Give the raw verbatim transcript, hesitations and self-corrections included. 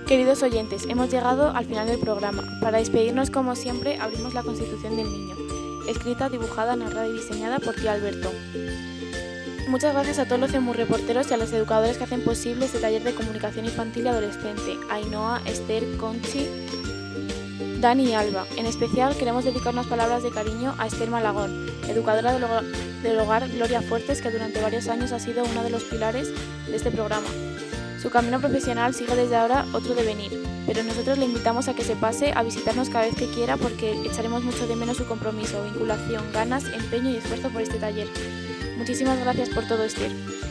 Queridos oyentes, hemos llegado al final del programa. Para despedirnos, como siempre, abrimos la Constitución del Niño, escrita, dibujada, narrada y diseñada por Tío Alberto. Muchas gracias a todos los CEMUR-reporteros y a los educadores que hacen posible este taller de comunicación infantil y adolescente, Ainhoa, Esther, Conchi, Dani y Alba. En especial queremos dedicar unas palabras de cariño a Esther Malagón, educadora del hogar, del hogar Gloria Fuertes, que durante varios años ha sido uno de los pilares de este programa. Su camino profesional sigue desde ahora otro devenir, pero nosotros le invitamos a que se pase a visitarnos cada vez que quiera porque echaremos mucho de menos su compromiso, vinculación, ganas, empeño y esfuerzo por este taller. Muchísimas gracias por todo, Esther.